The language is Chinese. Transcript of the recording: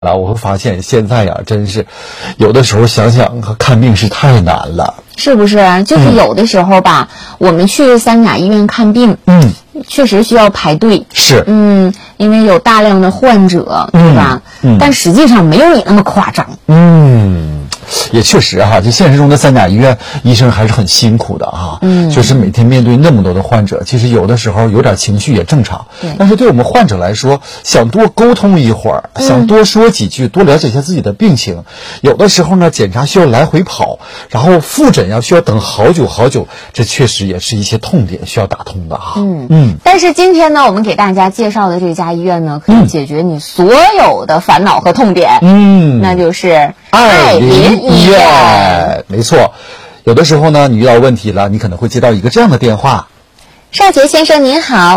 了，我会发现现在呀，真是有的时候想想看病是太难了， 是不是？就是有的时候吧，我们去三甲医院看病，确实需要排队， 是， 因为有大量的患者，对吧？但实际上没有你那么夸张， 也确实哈，就现实中的三甲医院医生还是很辛苦的哈，就是每天面对那么多的患者，其实有的时候有点情绪也正常，但是对我们患者来说，想多沟通一会儿，想多说几句，多了解一下自己的病情，有的时候呢，检查需要来回跑，然后复诊需要等好久好久，这确实也是一些痛点需要打通的哈。 但是今天呢，我们给大家介绍的这家医院呢，可以解决你所有的烦恼和痛点，那就是爱林医院，没错。有的时候呢，你遇到问题了，你可能会接到一个这样的电话： 少杰先生您好，